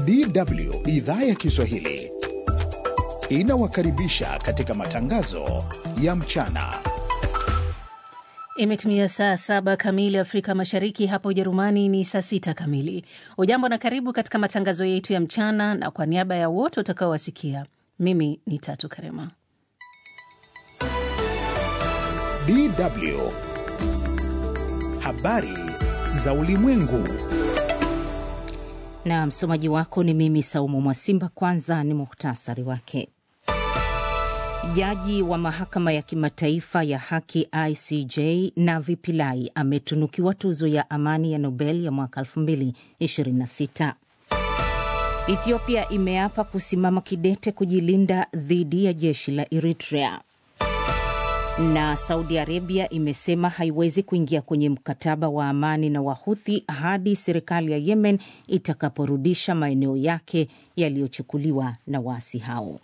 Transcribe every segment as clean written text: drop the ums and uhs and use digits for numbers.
DW idhaa ya Kiswahili inawakaribisha katika matangazo ya mchana. Imetimia saa 7 kamili Afrika Mashariki, hapa Ujerumani ni saa 6 kamili. Ujambo na karibu katika matangazo yetu ya mchana, na kwa niaba ya wote utakaowasikia, mimi ni Tatu Karema. DW habari za ulimwengu. Na msomaji wako ni mimi Saumu Mwasimba. Kwanza ni muhtasari wake. Jaji wa mahakama ya kimataifa ya haki ICJ Navi Pillay ametunukiwa tuzo ya amani ya Nobel ya mwaka 2026. Ethiopia imeapa kusimama kidete kujilinda dhidi ya jeshi la Eritrea. Na Saudi Arabia imesema haiwezi kuingia kwenye mkataba wa amani na Wahuthi hadi serikali ya Yemen itakaporudisha maeneo yake yaliyochukuliwa na waasi hao.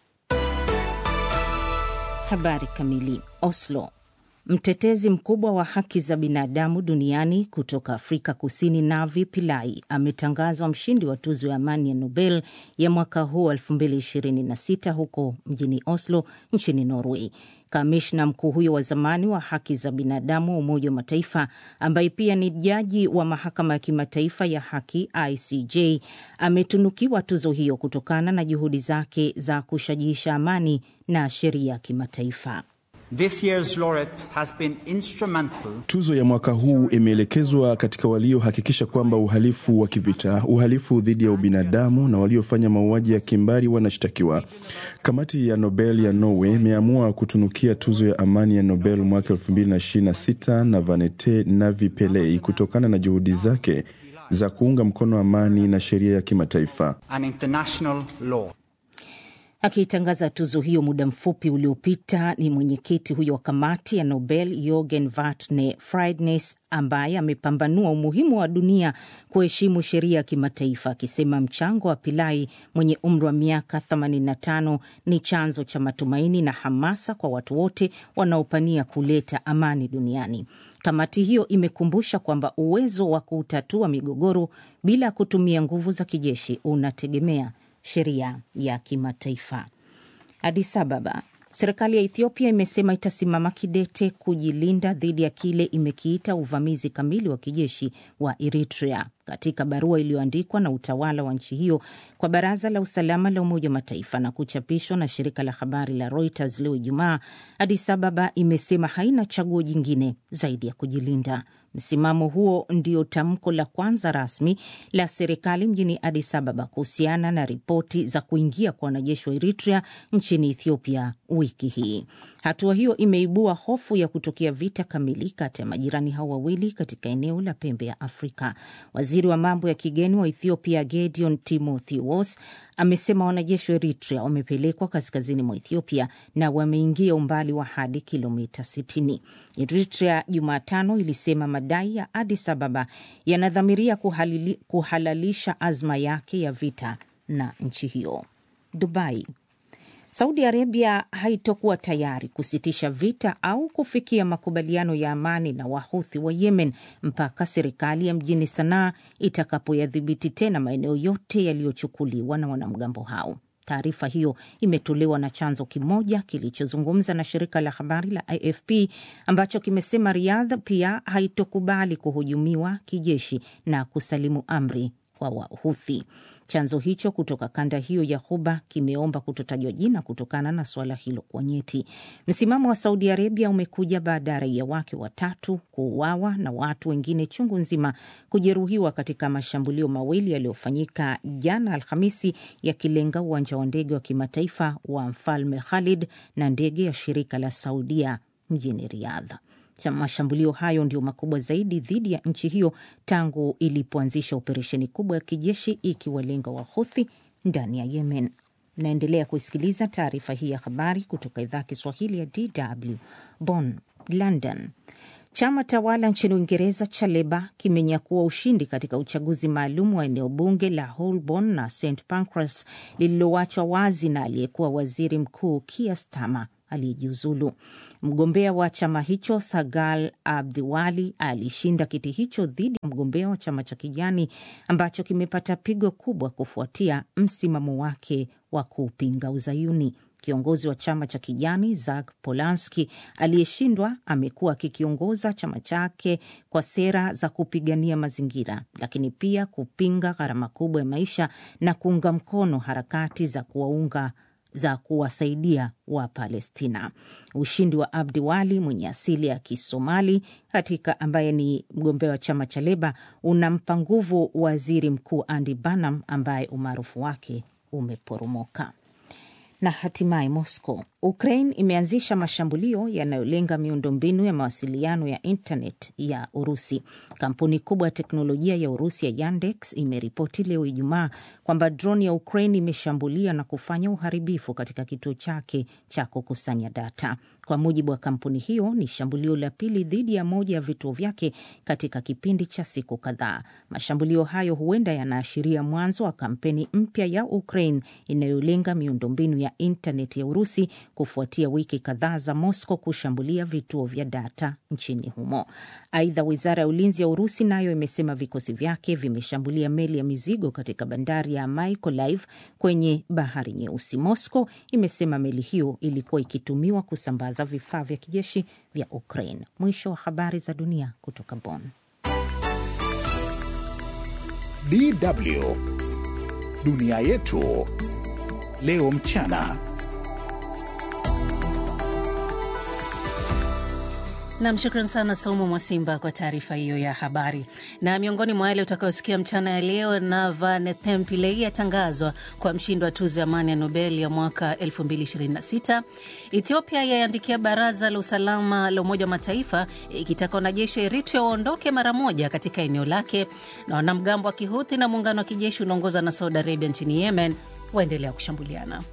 Habari kamili. Oslo. Mtetezi mkubwa wa haki za binadamu duniani kutoka Afrika Kusini Navi Pillay ametangazwa mshindi wa tuzo ya amani ya Nobel ya mwaka huu 2026 huko mjini Oslo nchini Norway. Kamishna mkuu huyo wa zamani wa haki za binadamu wa Umoja wa Mataifa, ambaye pia ni jaji wa mahakama ya kimataifa ya haki ICJ, ametunukiwa tuzo hiyo kutokana na juhudi zake za kushajiisha amani na sheria ya kimataifa. This year's laureate has been instrumental. Tuzo ya mwaka huu imeelekezwa katika waliohakikisha kwamba uhalifu wa kivita, uhalifu dhidi ya ubinadamu na waliofanya mauaji ya kimbari wanashtakiwa. Kamati ya Nobel ya Norway imeamua kutunukia tuzo ya amani ya Nobel mwaka 2026 na Vanette Navi Pillay kutokana na juhudi zake za kuunga mkono amani na sheria ya kimataifa. An international law. Akitangaza tuzo hiyo muda mfupi uliopita, ni mwenyekiti huyo wa kamati ya Nobel Jürgen Vatne Friednes, ambaye amepambanua umuhimu wa dunia kuheshimu sheria ya kimataifa, akisema mchango wa Pillay mwenye umri wa miaka 85 ni chanzo cha matumaini na hamasa kwa watu wote wanaopania kuleta amani duniani. Kamati hiyo imekumbusha kwamba uwezo wa kutatua migogoro bila kutumia nguvu za kijeshi unategemea sheria ya kimataifa. Addis Ababa. Serikali ya Ethiopia imesema itasimama kidete kujilinda dhidi ya kile imekiita uvamizi kamili wa kijeshi wa Eritrea. Katika barua iliyoandikwa na utawala wa nchi hiyo kwa Baraza la Usalama la Umoja wa Mataifa na kuchapishwa na shirika la habari la Reuters leo Ijumaa, Addis Ababa imesema haina chaguo jingine zaidi ya kujilinda. Msimamo huo ndio tamko la kwanza rasmi la serikali mjini Addis Ababa kuhusiana na ripoti za kuingia kwa wanajeshi wa Eritrea nchini Ethiopia wiki hii. Hatua hiyo imeibua hofu ya kutokea vita kamili kati ya majirani hao wawili katika eneo la pembe ya Afrika. Waziri wa mambo ya kigeni wa Ethiopia Gideon Timotheus amesema wanajeshi wa Eritrea wamepelekwa kaskazini mwa Ethiopia na wameingia umbali wa hadi kilomita 60. Eritrea Jumatano ilisema madai ya Addis Ababa yanadhamiria kuhalalisha azma yake ya vita na nchi hiyo. Dubai. Saudi Arabia haitokuwa tayari kusitisha vita au kufikia makubaliano ya amani na Wahuthi wa Yemen mpaka serikali ya mjini Sanaa itakapoyadhibiti tena maeneo yote yaliyochukuliwa na wanamgambo hao. Taarifa hiyo imetolewa na chanzo kimoja kilichozungumza na shirika la habari la AFP, ambacho kimesema Riyadh pia haitokubali kuhujumiwa kijeshi na kusalimu amri kwa Wahuthi. Chanzo hicho kutoka kanda hiyo ya Ghuba kimeomba kutotajwa jina kutokana na suala hilo kwa nyeti. Msimamo wa Saudi Arabia umekuja baada ya raia wake 3 kuuawa na watu wengine chungu nzima kujeruhiwa katika mashambulio mawili yaliyofanyika jana Alhamisi, yakilenga uwanja wa ndege wa kimataifa wa Mfalme Khalid na ndege ya shirika la Saudia mjini Riyadh. Mashambulio hayo ndio makubwa zaidi dhidi ya nchi hiyo tangu ilipoanzisha operesheni kubwa ya kijeshi ikiwalenga Wahuthi ndani ya Yemen. Naendelea kusikiliza taarifa hii ya habari kutoka idhaa Kiswahili ya DW Bonn. London. Chama tawala nchini Uingereza cha Leba kimenyakua ushindi katika uchaguzi maalum wa eneo bunge la Holborn na St Pancras lililoachwa wazi na aliyekuwa waziri mkuu Keir Starmer aliyejiuzulu. Mgombea wa chama hicho Sagal Abdiwali alishinda kiti hicho dhidi ya mgombea wa chama cha Kijani ambacho kimepata pigo kubwa kufuatia msimamo wake wa kupinga uzayuni. Kiongozi wa chama cha Kijani Zach Polanski aliyeshindwa amekuwa akikiongoza chama chake kwa sera za kupigania mazingira, lakini pia kupinga gharama kubwa ya maisha na kuunga mkono harakati za kuwasaidia wa Palestina. Ushindi wa Abdiwali mwenye asili ya Kisomali ambaye ni mgombea wa chama cha Leba unampa nguvu waziri mkuu Andy Burnham ambaye umaarufu wake umeporomoka. Na hatimaye Moscow. Ukraine imeanzisha mashambulio yanayolenga miundombinu ya mawasiliano ya internet ya Urusi. Kampuni kubwa ya teknolojia ya Urusi ya Yandex imeripoti leo Ijumaa kwamba drone ya Ukraine imeshambulia na kufanya uharibifu katika kituo chake cha kukusanya data. Kwa mujibu wa kampuni hiyo, ni shambulio la pili dhidi ya moja ya vituo vyake katika kipindi cha siku kadhaa. Mashambulio hayo huenda yanaashiria mwanzo wa kampeni mpya ya Ukraine inayolenga miundombinu ya internet ya Urusi kufuatia wiki kadhaa za Moscow kushambulia vituo vya data nchini humo. Aidha, wizara ya ulinzi ya Urusi nayo imesema vikosi vyake vimeshambulia meli ya mizigo katika bandari ya Mykolaiv kwenye Bahari Nyeusi. Moscow imesema meli hiyo ilikuwa ikitumiwa kusambaza vifaa vya kijeshi vya Ukraine. Mwisho wa habari za dunia kutoka Bonn. DW Dunia Yetu Leo Mchana. Na mshukran sana Saumu Mwasimba kwa taarifa hiyo ya habari. Na miongoni mwa yale utakayosikia mchana ya leo, Navanethem Pillay atangazwa kwa mshindi wa tuzo ya amani ya Nobel ya mwaka 2026. Ethiopia yaandikia baraza la usalama la Umoja wa Mataifa ikitaka wanajeshi wa Eritrea waondoke mara moja katika eneo lake, na wanamgambo wa Kihuthi na muungano wa kijeshi unaongozwa na Saudi Arabia nchini Yemen waendelea kushambuliana.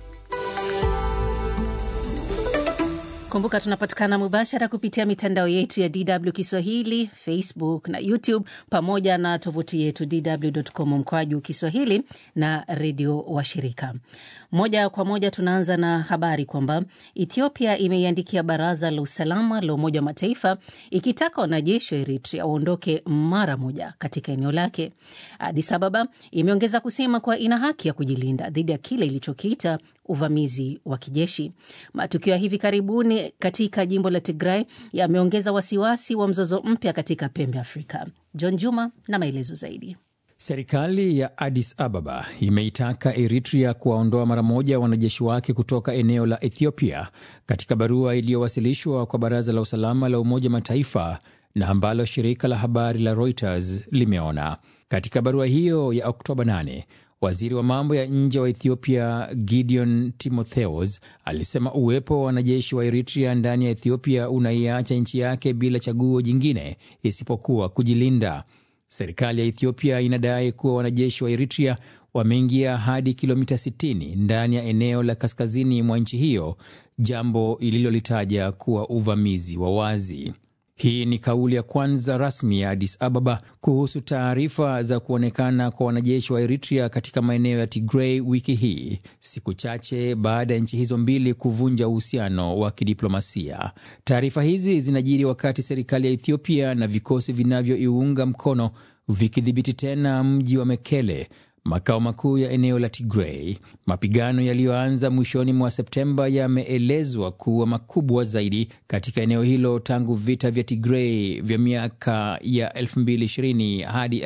Kumbuka tunapatikana mubashara kupitia mitandao yetu ya DW Kiswahili, Facebook na YouTube, pamoja na tovuti yetu dw.com/Kiswahili na redio washirika. Moja kwa moja tunaanza na habari kwamba Ethiopia imeiandikia baraza la usalama la Umoja wa Mataifa ikitaka wanajeshi wa Eritrea waondoke mara moja katika eneo lake. Addis Ababa imeongeza kusema kwa ina haki ya kujilinda dhidi ya kile ilichokiita uvamizi wa kijeshi. Matukio ya hivi karibuni katika jimbo la Tigray yameongeza wasiwasi wa mzozo mpya katika pembe Afrika. John Juma na maelezo zaidi. Serikali ya Addis Ababa imeitaka Eritrea kuwaondoa mara moja wanajeshi wake kutoka eneo la Ethiopia katika barua iliyowasilishwa kwa Baraza la Usalama la Umoja wa Mataifa na ambalo shirika la habari la Reuters limeona. Katika barua hiyo ya Oktoba 8, waziri wa mambo ya nje wa Ethiopia Gideon Timotheus alisema uwepo wa wanajeshi wa Eritrea ndani ya Ethiopia unaiacha nchi yake bila chaguo jingine isipokuwa kujilinda. Serikali ya Ethiopia inadai kuwa wanajeshi wa Eritrea wameingia hadi kilomita 60 ndani ya eneo la kaskazini mwa nchi hiyo, jambo ililolitaja kuwa uvamizi wa wazi. Hii ni kauli ya kwanza rasmi ya Addis Ababa kuhusu taarifa za kuonekana kwa wanajeshi wa Eritrea katika maeneo ya Tigray wiki hii, siku chache baada ya nchi hizo mbili kuvunja uhusiano wa kidiplomasia. Taarifa hizi zinajiri wakati serikali ya Ethiopia na vikosi vinavyoiunga mkono vikidhibiti tena mji wa Mekele, makao makuu ya eneo la Tigray. Mapigano yaliyoanza mwishoni mwa Septemba yameelezwa kuwa makubwa zaidi katika eneo hilo tangu vita vya Tigray vya miaka ya 2020 hadi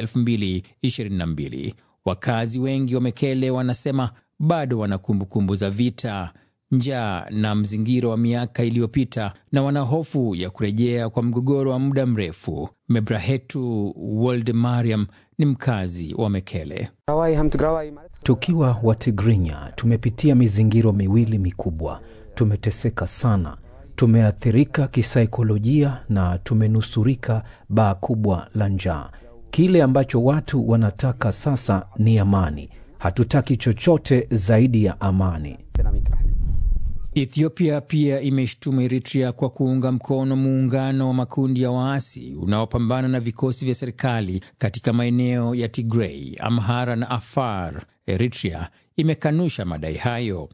2022. Wakazi wengi wa Mekele wanasema bado wana kumbukumbu za vita, njaa na mzingiro wa miaka iliyopita, na wana hofu ya kurejea kwa mgogoro wa muda mrefu. Mebrahetu Woldemariam ni mkazi wa Mekele. Tukiwa Watigrinya tumepitia mizingiro miwili mikubwa. Tumeteseka sana, tumeathirika kisaikolojia na tumenusurika baa kubwa la njaa. Kile ambacho watu wanataka sasa ni amani. Hatutaki chochote zaidi ya amani. Ethiopia pia imeshtumu Eritrea kwa kuunga mkono muungano wa makundi ya waasi unaopambana na vikosi vya serikali katika maeneo ya Tigray, Amhara na Afar. Eritrea imekanusha madai hayo.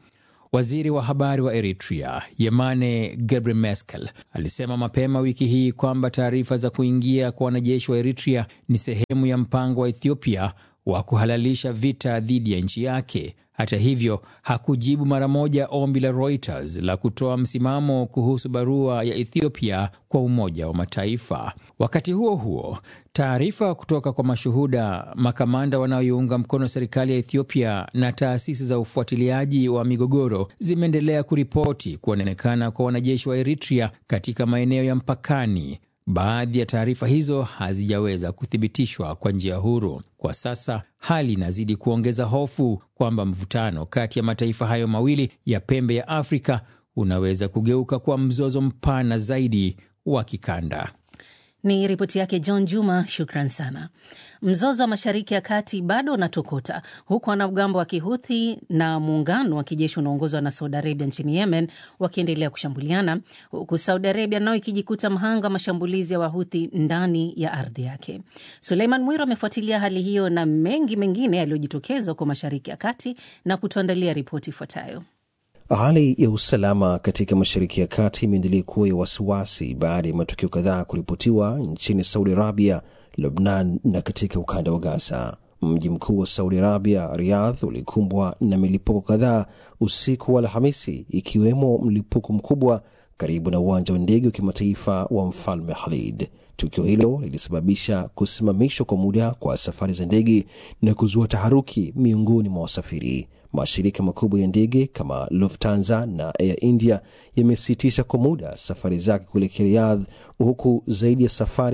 Waziri wa habari wa Eritrea, Yemane Gebremeskel, alisema mapema wiki hii kwamba taarifa za kuingia kwa wanajeshi wa Eritrea ni sehemu ya mpango wa Ethiopia wa kuhalalisha vita dhidi ya nchi yake. Hata hivyo, hakujibu mara moja ombi la Reuters la kutoa msimamo kuhusu barua ya Ethiopia kwa Umoja wa Mataifa. Wakati huo huo, taarifa kutoka kwa mashuhuda, makamanda wanaoiunga mkono serikali ya Ethiopia na taasisi za ufuatiliaji wa migogoro zimeendelea kuripoti kuonekana kwa wanajeshi wa Eritrea katika maeneo ya mpakani. Baadhi ya taarifa hizo hazijaweza kuthibitishwa kwa njia huru. Kwa sasa, hali inazidi kuongeza hofu kwamba mvutano kati ya mataifa hayo mawili ya pembe ya Afrika unaweza kugeuka kuwa mzozo mpana zaidi wa kikanda. Ni ripoti yake John Juma, shukran sana. Mzozo wa Mashariki ya Kati bado unatokota huku wanamgambo wa Kihuthi na muungano wa kijeshi unaongozwa na Saudi Arabia nchini Yemen wakiendelea kushambuliana, huku Saudi Arabia nao ikijikuta mhanga mashambulizi ya Wahuthi ndani ya ardhi yake. Suleiman Mwiro amefuatilia hali hiyo na mengi mengine yaliyojitokeza kwa Mashariki ya Kati na kutuandalia ripoti ifuatayo. Hali ya usalama katika Mashariki ya Kati imeendelea kuwa ya wasiwasi baada ya matukio kadhaa kuripotiwa nchini Saudi Arabia, Lebanon na katika ukanda wa Gaza. Mji mkuu wa Saudi Arabia, Riyadh, ulikumbwa na milipuko kadhaa usiku wa Alhamisi, ikiwemo mlipuko mkubwa karibu na uwanja wa ndege wa kimataifa wa Mfalme Khalid. Tukio hilo lilisababisha kusimamishwa kwa muda kwa safari za ndege na kuzua taharuki miongoni mwa wasafiri. Mashirika makubwa ya ndege kama Lufthansa na Air India yamesitisha kwa muda safari zake kuelekea Riyadh, huku zaidi ya safari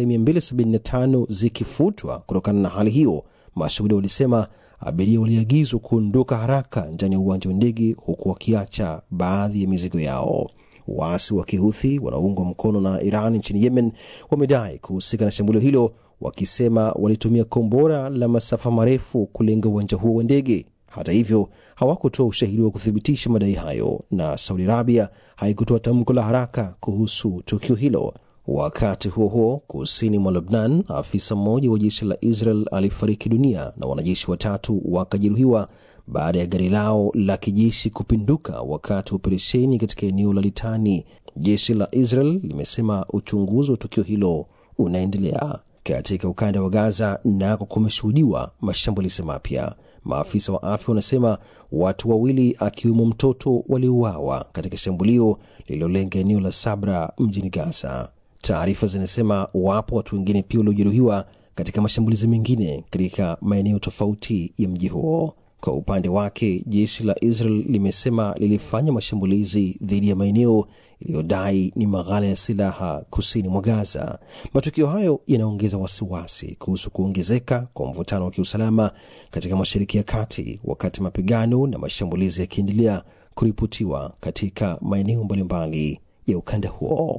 275 zikifutwa kutokana na hali hiyo. Mashuhuda walisema abiria waliagizwa kuondoka haraka ndani ya uwanja wa ndege, huku wakiacha baadhi ya mizigo yao. Waasi wa Kihuthi wanaoungwa mkono na Iran nchini Yemen wamedai kuhusika na shambulio hilo, wakisema walitumia kombora la masafa marefu kulenga uwanja huo wa ndege. Hata hivyo, hawakutoa ushahidi wa kuthibitisha madai hayo, na Saudi Arabia haikutoa tamko la haraka kuhusu tukio hilo. Wakati huo huo, kusini mwa Lebanon, afisa mmoja wa jeshi la Israel alifariki dunia na wanajeshi 3 wakajeruhiwa baada ya gari lao la kijeshi kupinduka wakati wa operesheni katika eneo la Litani. Jeshi la Israel limesema uchunguzi wa tukio hilo unaendelea. Katika ukanda wa Gaza nako kumeshuhudiwa mashambulizi mapya. Maafisa wa afya wanasema watu 2 akiwemo mtoto waliuawa katika shambulio lililolenga eneo la Sabra mjini Gaza. Taarifa zinasema wapo watu wengine pia waliojeruhiwa katika mashambulizi mengine katika maeneo tofauti ya mji huo. Kwa upande wake, jeshi la Israel limesema lilifanya mashambulizi dhidi ya maeneo iliyodai ni maghala ya silaha kusini mwa Gaza. Matukio hayo yanaongeza wasiwasi kuhusu kuongezeka kwa mvutano wa kiusalama katika Mashariki ya Kati, wakati mapigano na mashambulizi yakiendelea kuripotiwa katika maeneo mbalimbali ya ukanda huo.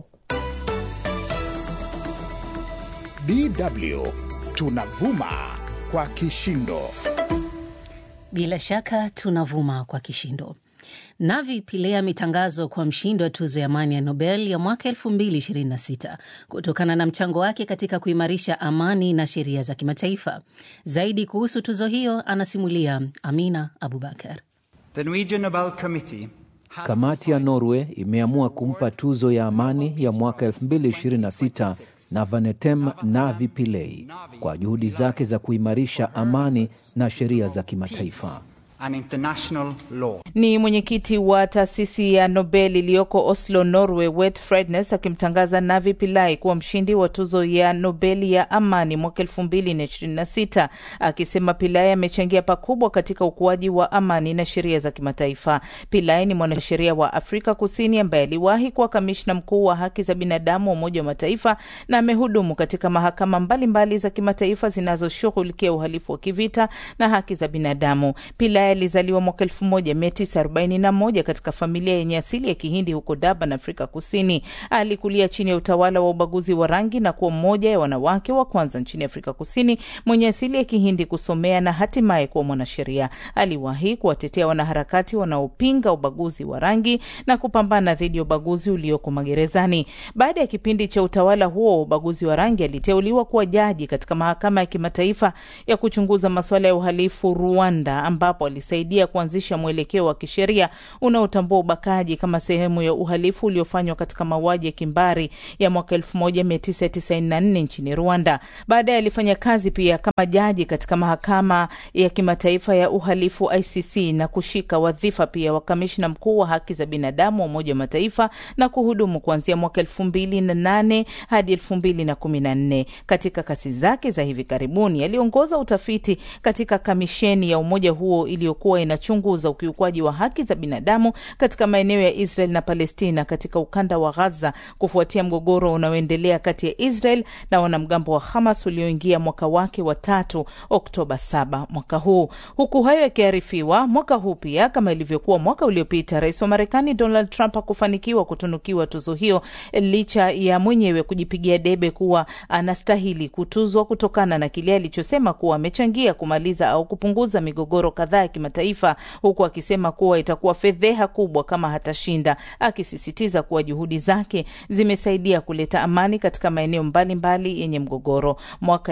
DW tunavuma kwa kishindo. Bila shaka tunavuma kwa kishindo. Navi Pillay ametangazwa kwa mshindi wa tuzo ya amani ya Nobel ya mwaka 2026 kutokana na mchango wake katika kuimarisha amani na sheria za kimataifa. Zaidi kuhusu tuzo hiyo anasimulia Amina Abubakar. The Norwegian Nobel Committee Kamati ya Norway imeamua kumpa tuzo ya amani ya mwaka 2026 Navanetem Navi Pillay kwa juhudi zake za kuimarisha amani na sheria za kimataifa. and international law. Ni mwenyekiti wa taasisi ya Nobel iliyoko Oslo, Norway, Wet Frednes, akimtangaza Navi Pillay kuwa mshindi wa tuzo ya Nobel ya amani mwaka 2026, akisema Pillay amechangia pakubwa katika ukuaji wa amani na sheria za kimataifa. Pillay ni mwanasheria wa Afrika Kusini ambaye aliwahi kuwa kamishna mkuu wa haki za binadamu wa Umoja wa Mataifa na amehudumu katika mahakama mbalimbali za kimataifa zinazoshughulikia uhalifu wa kivita na haki za binadamu. Pillay alizaliwa mwaka 1941 katika familia yenye asili ya Kihindi huko Durban, Afrika Kusini. Alikulia chini ya utawala wa ubaguzi wa rangi na kuwa mmoja ya wanawake wa kwanza nchini Afrika Kusini mwenye asili ya Kihindi kusomea na hatimaye kuwa mwanasheria. Aliwahi kuwatetea wanaharakati wanaopinga ubaguzi wa rangi na kupambana dhidi ya ubaguzi ulioko magerezani. Baada ya kipindi cha utawala huo wa ubaguzi wa rangi, aliteuliwa kuwa jaji katika mahakama ya kimataifa ya kuchunguza masuala ya uhalifu Rwanda, ambapo alisaidia kuanzisha mwelekeo wa kisheria unaotambua ubakaji kama sehemu ya uhalifu uliofanywa katika mauaji ya kimbari ya mwaka 1994 nchini Rwanda. Baadaye alifanya kazi pia kama jaji katika mahakama ya kimataifa ya uhalifu ICC na kushika wadhifa pia wa kamishna mkuu wa haki za binadamu wa Umoja wa Mataifa na kuhudumu kuanzia mwaka 2008 hadi 2014. Katika kazi zake za hivi karibuni aliongoza utafiti katika kamisheni ya umoja huo iliyokuwa inachunguza ukiukwaji wa haki za binadamu katika maeneo ya Israel na Palestina katika ukanda wa Gaza kufuatia mgogoro unaoendelea kati ya Israel na wanamgambo wa Hamas ulioingia mwaka wake wa 3 Oktoba 7 mwaka huu. Huku hayo yakiarifiwa, mwaka huu pia kama ilivyokuwa mwaka uliopita, Rais wa Marekani Donald Trump hakufanikiwa kutunukiwa tuzo hiyo licha ya mwenyewe kujipigia debe kuwa anastahili kutuzwa kutokana na kile alichosema kuwa amechangia kumaliza au kupunguza migogoro kadhaa ya kimataifa, huku akisema kuwa itakuwa fedheha kubwa kama hatashinda, akisisitiza kuwa juhudi zake zimesaidia kuleta amani katika maeneo mbalimbali yenye mgogoro. Mwaka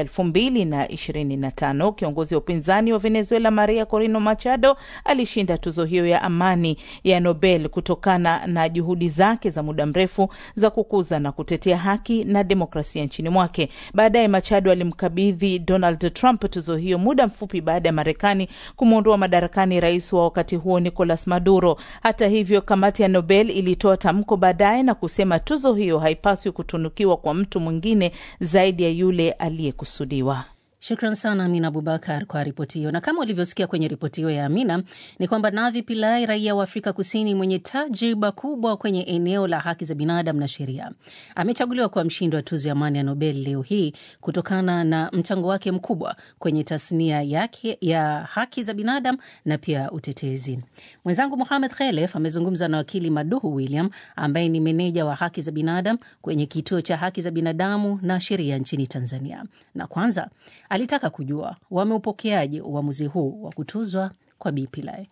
2025 kiongozi wa upinzani wa Venezuela Maria Corina Machado alishinda tuzo hiyo ya amani ya Nobel kutokana na juhudi zake za muda mrefu za kukuza na kutetea haki na demokrasia nchini mwake. Baadaye Machado alimkabidhi Donald Trump tuzo hiyo muda mfupi baada ya Marekani kumuondoa madarakani rais wa wakati huo Nicolas Maduro. Hata hivyo, kamati ya Nobel ilitoa tamko baadaye na kusema tuzo hiyo haipaswi kutunukiwa kwa mtu mwingine zaidi ya yule aliyekusudiwa. Shukran sana Amina Abubakar kwa ripoti hiyo. Na kama ulivyosikia kwenye ripoti hiyo ya Amina, ni kwamba Navi Pillay, raia wa Afrika Kusini mwenye tajriba kubwa kwenye eneo la haki za binadamu na sheria, amechaguliwa kuwa mshindi wa tuzo ya amani ya Nobel leo hii kutokana na mchango wake mkubwa kwenye tasnia yake ya haki za binadamu na pia utetezi. Mwenzangu Mohamed Khelef amezungumza na wakili Maduhu William ambaye ni meneja wa haki za binadamu kwenye kituo cha haki za binadamu na sheria nchini Tanzania. Na kwanza alitaka kujua wameupokeaje uamuzi huu wa kutuzwa kwa Bi Pillay.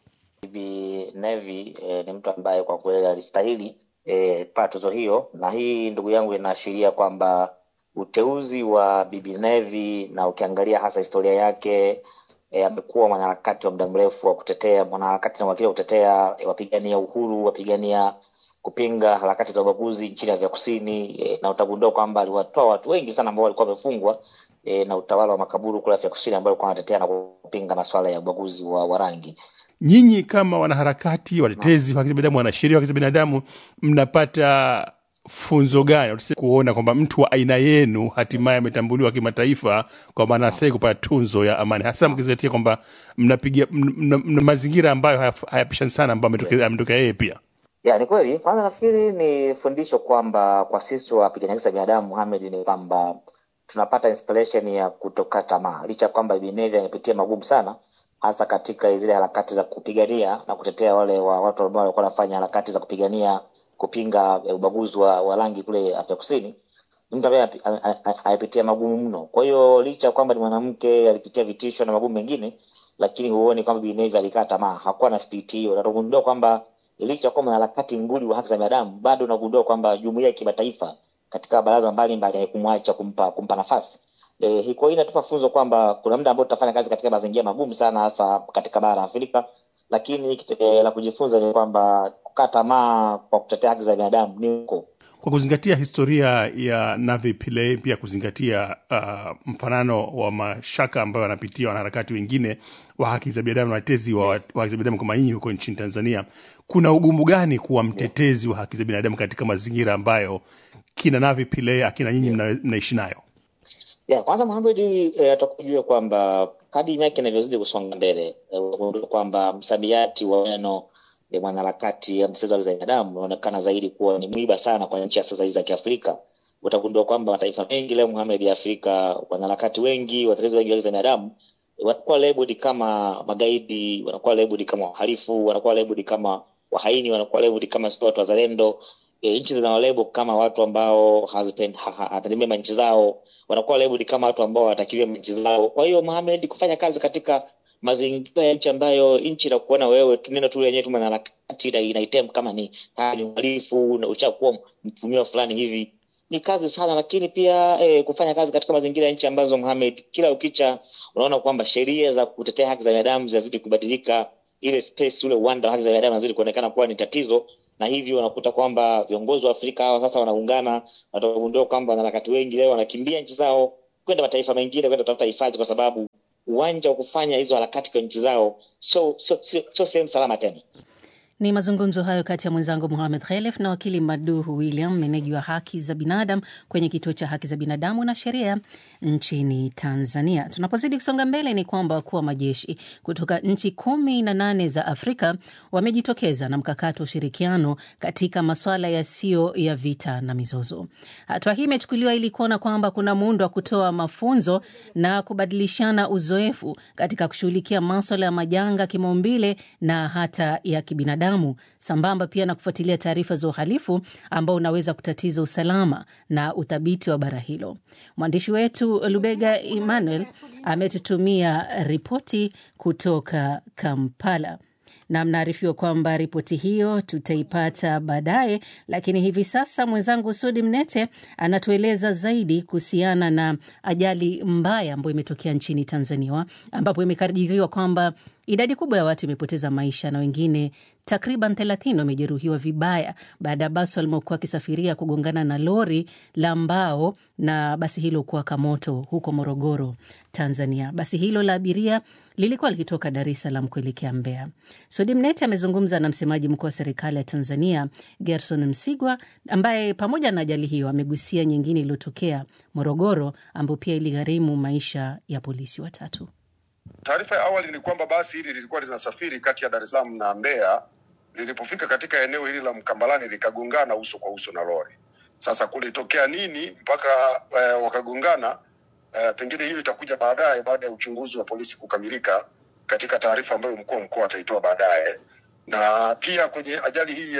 Bi Nevi ni mtu ambaye kwa kweli alistahili pata tuzo hiyo, na hii ndugu yangu inaashiria kwamba uteuzi wa Bibi Nevi, na ukiangalia hasa historia yake, amekuwa mwanaharakati wa muda mrefu wa kutetea, mwanaharakati na wakili wa kutetea wapigania uhuru, wapigania kupinga harakati za ubaguzi nchini Afrika Kusini, na utagundua kwamba aliwatoa watu wengi sana ambao walikuwa wamefungwa na utawala wa makaburu kule Afrika Kusini, ambao walikuwa wanatetea na kupinga masuala ya ubaguzi wa rangi. Nyinyi kama wanaharakati, watetezi wa haki za binadamu, wanasheria wa haki za binadamu, mnapata funzo gani kuona kwamba mtu wa aina yenu hatimaye ametambuliwa kimataifa kwa maana sasa kupata tunzo ya amani, hasa mkizingatia kwamba mnapigia mazingira ambayo hayapishani sana ambayo ametokea yeye pia? Ya, ni kweli. Kwanza nafikiri ni fundisho kwamba kwa sisi wapigania haki za binadamu, Mohamed, ni kwamba tunapata inspiration ya kutoka tamaa. Licha kwamba Bi Nevi anapitia magumu sana, hasa katika zile harakati za kupigania na kutetea wale watu ambao walikuwa wanafanya harakati za kupigania kupinga ubaguzi wa rangi kule Afrika Kusini. Mtu ambaye alipitia magumu mno. Kwa hiyo licha kwamba ni mwanamke, alipitia vitisho na magumu mengine, lakini huoni kwamba Bi Nevi alikata tamaa. Hakuwa na spirit hiyo. Na tunagundua kwamba licha kwamba harakati nguli wa haki za binadamu, bado unagundua kwamba jumuiya ya kimataifa katika baraza mbalimbali hakumwacha kumpa nafasi. Hiko inatupa funzo kwamba kuna muda ambao tutafanya kazi katika mazingira magumu sana, hasa katika bara Afrika, lakini la kujifunza ni kwamba kukata tamaa kwa kutetea haki za binadamu ni huko. Kwa kuzingatia historia ya Navi Pillay, pia kuzingatia mfanano wa mashaka ambayo wanapitia wanaharakati wengine wa haki za binadamu na watetezi wa haki za binadamu kama nyinyi huko nchini Tanzania, kuna ugumu gani kuwa mtetezi wa haki za binadamu katika mazingira ambayo kina Navi Pillay akina nyinyi mnaishi nayo? Kwanza Mohamed, atakujua kwamba kadri miaka inavyozidi kusonga mbele, kwamba msamiati wa neno mwanaharakati ya mtetezi wa haki za binadamu unaonekana zaidi kuwa ni mwiba sana kwa nchi sasa hizi za Kiafrika. Utagundua kwamba mataifa mengi leo, Mohamed, ya Afrika, wanaharakati wengi, watetezi wengi wa haki za binadamu wanakuwa labeled kama magaidi, wanakuwa labeled kama wahalifu, wanakuwa labeled kama wahaini, wanakuwa labeled kama sio watu wazalendo. Nchi zinawalebo kama watu ambao hawategemea nchi zao, wanakuwa labeled kama watu ambao watakiwa nchi zao. Kwa hiyo Mohamed, kufanya kazi katika mazingira ya nchi ambayo nchi inakuona wewe tuneno tu yenyewe tu mwanaharakati inaitem kama ni uhalifu na uchakuwa mtumio fulani hivi, ni kazi sana. Lakini pia kufanya kazi katika mazingira ya nchi ambazo Mohamed, kila ukicha unaona kwamba sheria za kutetea haki za binadamu zinazidi kubadilika, ile space, ule uwanda wa haki za binadamu unazidi kuonekana kuwa ni tatizo, na hivyo unakuta kwamba viongozi wa Afrika hawa sasa wanaungana, watagundua kwamba wanaharakati wengi leo wanakimbia nchi zao kwenda mataifa mengine kwenda kutafuta hifadhi, kwa sababu uwanja wa kufanya hizo harakati kwa nchi zao sio sehemu salama tena. Ni mazungumzo hayo kati ya mwenzangu Mohamed Khelef na wakili Maduhu William, meneja wa haki za binadamu kwenye kituo cha haki za binadamu na sheria nchini Tanzania. Tunapozidi kusonga mbele ni kwamba wakuu wa majeshi kutoka nchi 18 za Afrika wamejitokeza na mkakati wa ushirikiano katika masuala yasiyo ya vita na mizozo. Hatua hii imechukuliwa ili kuona kwamba kuna muundo wa kutoa mafunzo na kubadilishana uzoefu katika kushughulikia masuala ya majanga kimaumbile na hata ya kibinadamu, sambamba pia na kufuatilia taarifa za uhalifu ambao unaweza kutatiza usalama na uthabiti wa bara hilo. Mwandishi wetu Lubega Emmanuel ametutumia ripoti kutoka Kampala, na mnaarifiwa kwamba ripoti hiyo tutaipata baadaye, lakini hivi sasa mwenzangu Sudi Mnete anatueleza zaidi kuhusiana na ajali mbaya ambayo imetokea nchini Tanzania, ambapo imekadiriwa kwamba idadi kubwa ya watu imepoteza maisha na wengine takriban 30 wamejeruhiwa vibaya baada ya basi walimokuwa kisafiria kugongana na lori la mbao na basi hilo kuwaka moto huko Morogoro, Tanzania. Basi hilo la abiria lilikuwa likitoka Dar es Salaam kuelekea Mbeya. Sudi Mnete amezungumza na msemaji mkuu wa serikali ya Tanzania, Gerson Msigwa, ambaye pamoja na ajali hiyo amegusia nyingine iliyotokea Morogoro ambapo pia iligharimu maisha ya polisi 3. Taarifa ya awali ni kwamba basi hili lilikuwa linasafiri kati ya Dar es Salaam na Mbeya. Lilipofika katika eneo hili la Mkambalani likagongana uso kwa uso na lori. Sasa kulitokea nini mpaka wakagongana? Pengine hiyo itakuja baadaye baada ya uchunguzi wa polisi kukamilika katika taarifa ambayo mkuu wa mkoa ataitoa baadaye. Na pia kwenye ajali hii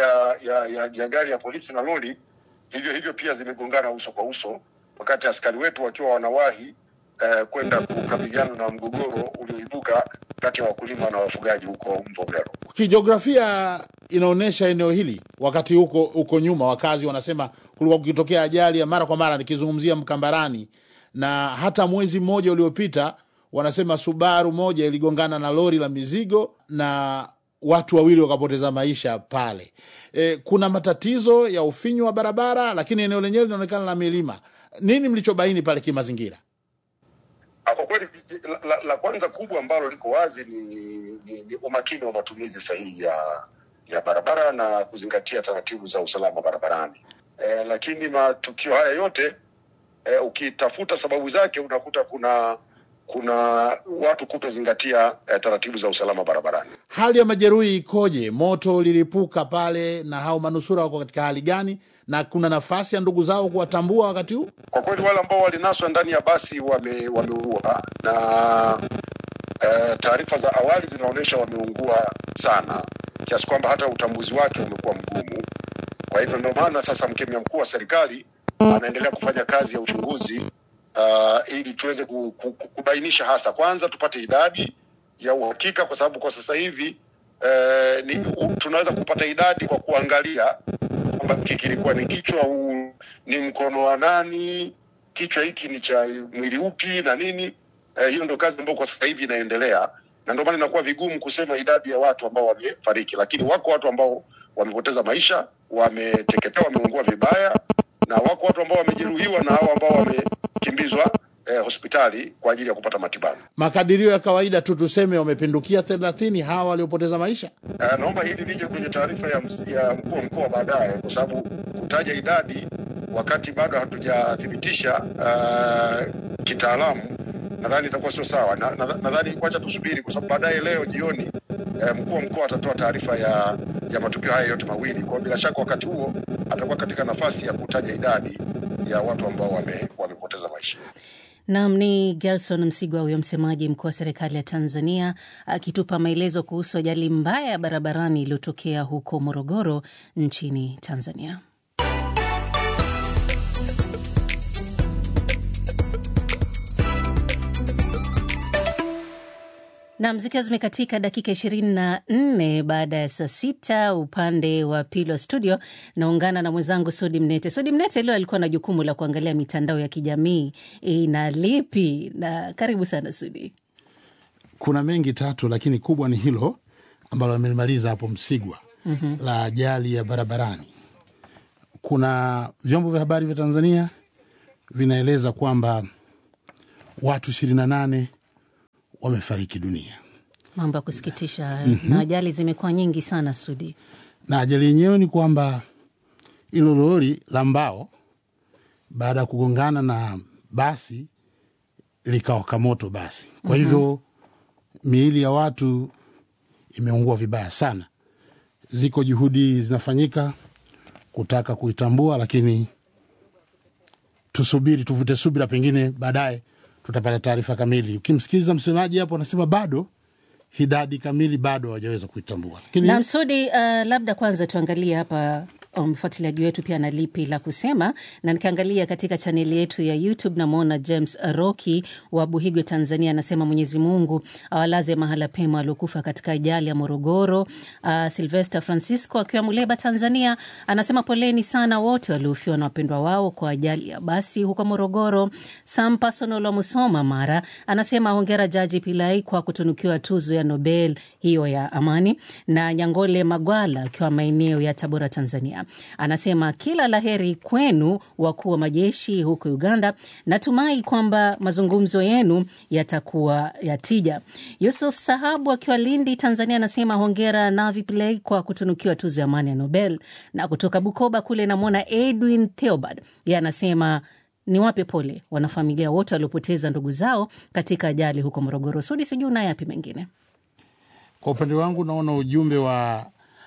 ya gari ya polisi na lori, hivyo pia zimegongana uso kwa uso wakati askari wetu wakiwa wanawahi kwenda kukabiliana na mgogoro ulioibuka kati ya wakulima na wafugaji huko Mvomero. Kijiografia inaonesha eneo hili wakati huko nyuma wakazi wanasema kulikuwa kukitokea ajali ya mara kwa mara, nikizungumzia Mkambarani, na hata mwezi mmoja uliopita wanasema Subaru moja iligongana na lori la mizigo na watu 2 wakapoteza maisha pale. Kuna matatizo ya ufinyu wa barabara, lakini eneo lenyewe linaonekana la milima. Nini mlichobaini pale kimazingira? Kwa kweli la kwanza kubwa ambalo liko wazi ni umakini wa matumizi sahihi ya barabara na kuzingatia taratibu za usalama barabarani. Lakini matukio haya yote ukitafuta sababu zake unakuta kuna watu kutozingatia taratibu za usalama barabarani. Hali ya majeruhi ikoje? Moto lilipuka pale na hao manusura wako katika hali gani? Na kuna nafasi ya ndugu zao kuwatambua wakati huu? Kwa kweli wale ambao walinaswa ndani ya basi wameungua, na taarifa za awali zinaonyesha wameungua sana kiasi kwamba hata utambuzi wake umekuwa mgumu. Kwa hivyo ndio maana sasa mkemia mkuu wa serikali anaendelea kufanya kazi ya uchunguzi ili tuweze kubainisha hasa, kwanza tupate idadi ya uhakika, kwa sababu kwa sasa hivi tunaweza kupata idadi kwa kuangalia kwamba kilikuwa ni kichwa, ni mkono wa nani, kichwa hiki ni cha mwili upi na nini. Hiyo ndio kazi ambayo kwa sasa hivi inaendelea, na ndio maana inakuwa vigumu kusema idadi ya watu ambao wamefariki, lakini wako watu ambao wamepoteza maisha, wameteketea, wameungua vibaya, na wako watu ambao wamejeruhiwa na hao ambao wamekimbizwa hospitali kwa ajili ya kupata matibabu. Makadirio ya kawaida tu tuseme wamepindukia 30 hawa waliopoteza maisha. Naomba hili lije kwenye taarifa ya mkuu wa mkoa baadaye, kwa sababu kutaja idadi wakati bado hatujathibitisha kitaalamu nadhani itakuwa sio sawa. Nadhani wacha tusubiri, kwa sababu baadaye leo jioni mkuu wa mkoa atatoa taarifa ya matukio haya yote mawili. Kwa bila shaka wakati huo atakuwa katika nafasi ya kutaja idadi ya watu ambao wamepoteza maisha. Naam, ni Gerson Msigwa, huyo msemaji mkuu wa serikali ya Tanzania, akitupa maelezo kuhusu ajali mbaya ya barabarani iliyotokea huko Morogoro nchini Tanzania. Na zikiwa zimekatika dakika 24 baada ya saa 6 upande wa pili wa studio, naungana na mwenzangu Sudi Mnete. Sudi Mnete leo alikuwa na jukumu la kuangalia mitandao ya kijamii na lipi, na karibu sana Sudi. Kuna mengi tatu, lakini kubwa ni hilo ambalo wamelimaliza hapo Msigwa la ajali ya barabarani. Kuna vyombo vya habari vya Tanzania vinaeleza kwamba watu 28 wamefariki dunia. Mambo ya kusikitisha. Na ajali zimekuwa nyingi sana Sudi. Na ajali yenyewe ni kwamba ilo lori la mbao baada ya kugongana na basi likawaka moto basi. Kwa hivyo miili ya watu imeungua vibaya sana. Ziko juhudi zinafanyika kutaka kuitambua, lakini tuvute subira, pengine baadaye tutapata taarifa kamili. Ukimsikiliza msemaji hapo anasema bado idadi kamili bado hawajaweza kuitambua. Na Msudi, labda kwanza tuangalie hapa mfuatiliaji wetu pia na lipi la kusema, na nikiangalia katika chaneli yetu ya YouTube namuona James Rocky wa Buhigwe Tanzania anasema Mwenyezi Mungu awalaze mahala pema waliokufa katika ajali ya Morogoro. Sylvester Francisco akiwa Muleba Tanzania anasema poleni sana wote waliofiwa na wapendwa wao kwa ajali ya basi huko Morogoro. Sam Personal wa Musoma Mara anasema hongera Jaji Pillay kwa kutunukiwa tuzo ya Nobel hiyo ya amani. Na Nyangole Magwala akiwa maeneo ya Tabora Tanzania anasema kila laheri kwenu wakuu wa majeshi huko Uganda, natumai kwamba mazungumzo yenu yatakuwa ya tija. Yusuf Sahabu akiwa Lindi Tanzania anasema hongera Navi Pillay kwa kutunukiwa tuzo ya amani ya Nobel. Na kutoka Bukoba kule namwona Edwin Theobald, yeye anasema ni wape pole wanafamilia wote waliopoteza ndugu zao katika ajali huko Morogoro. Sudi, sijui na yapi mengine. Kwa upande wangu naona ujumbe wa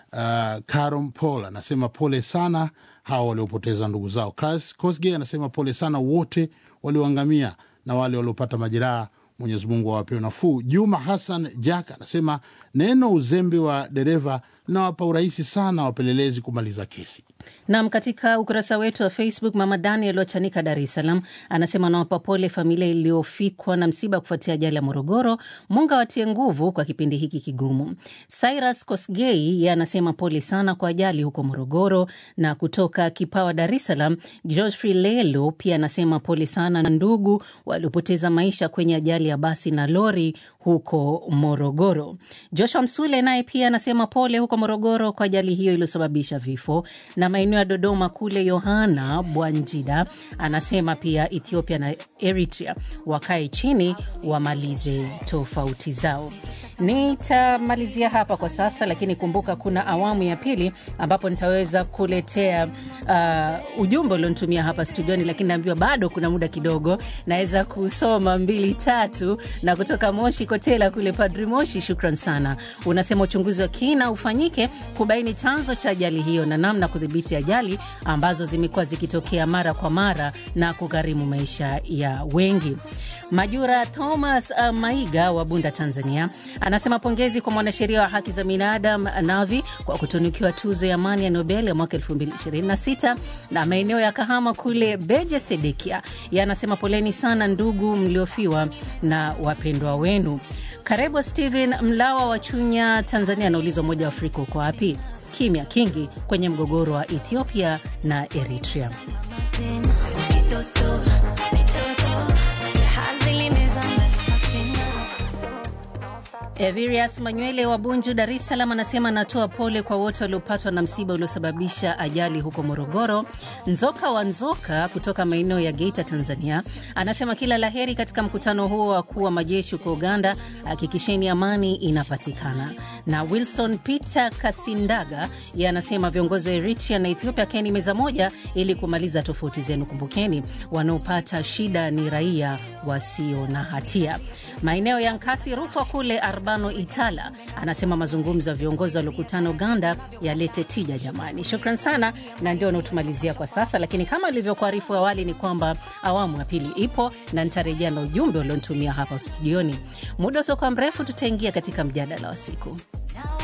Karom Paul anasema pole sana hao waliopoteza ndugu zao. Klaus Kosge anasema pole sana wote walioangamia na wale waliopata majeraha, Mwenyezi Mungu awape nafuu. Juma Hassan Jack anasema neno uzembe wa dereva na wapa urahisi sana wapelelezi kumaliza kesi. Naam, katika ukurasa wetu wa Facebook Mama Daniel Wachanika Dar es Salaam anasema nawapa pole familia iliyofikwa na msiba kufuatia ajali ya Morogoro. Mungu awatie nguvu kwa kipindi hiki kigumu. Cyrus Kosgei yeye anasema pole sana kwa ajali huko Morogoro. Na kutoka Kipawa Dar es Salaam Geoffrey Lelo pia anasema pole sana na ndugu waliopoteza maisha kwenye ajali ya basi na lori huko Morogoro. Joshua Msule naye pia anasema pole huko Morogoro kwa ajali hiyo iliyosababisha vifo. Na maeneo ya Dodoma kule Yohana Bwanjida anasema pia Ethiopia na Eritrea wakae chini wamalize tofauti zao. Nitamalizia hapa kwa sasa, lakini kumbuka kuna awamu ya pili ambapo nitaweza kuletea ujumbe ulionitumia hapa studioni, lakini naambiwa bado kuna muda kidogo, naweza kusoma 2-3. Na kutoka Moshi Kotela kule Padri Moshi, shukran sana. Unasema uchunguzi wa kina ufanyike kubaini chanzo cha ajali hiyo na namna kudhibiti ajali ambazo zimekuwa zikitokea mara kwa mara na kugharimu maisha ya wengi. Majura Thomas Maiga wa Bunda Tanzania anasema pongezi kwa mwanasheria wa haki za binadamu Navi kwa kutunukiwa tuzo ya amani ya Nobel ya mwaka 2026. Na maeneo ya Kahama kule Beje Sedekia yanasema poleni sana ndugu mliofiwa na wapendwa wenu. Karibu Steven Mlawa wa Chunya Tanzania anaulizwa Umoja wa Afrika uko wapi? Kimya kingi kwenye mgogoro wa Ethiopia na Eritrea. Evirius Manywele wa Bunju Dar es Salaam anasema natoa pole kwa wote waliopatwa na msiba uliosababisha ajali huko Morogoro. Nzoka wa Nzoka kutoka maeneo ya Geita Tanzania anasema kila laheri katika mkutano huo wa kuwa majeshi huko Uganda, hakikisheni amani inapatikana. Na Wilson Peter Kasindaga yeye anasema viongozi wa Eritrea na Ethiopia kaeni meza moja ili kumaliza tofauti zenu. Kumbukeni wanaopata shida ni raia wasio na hatia. Maeneo ya Nkasi Rukwa kule Arbano Itala anasema mazungumzo ya viongozi waliokutana Uganda yalete tija jamani. Shukran sana, na ndio natumalizia kwa sasa, lakini kama ilivyokuarifu awali ni kwamba awamu ya pili ipo na nitarejea na ujumbe ulionitumia hapa studioni. Muda usiokuwa mrefu tutaingia katika mjadala wa siku.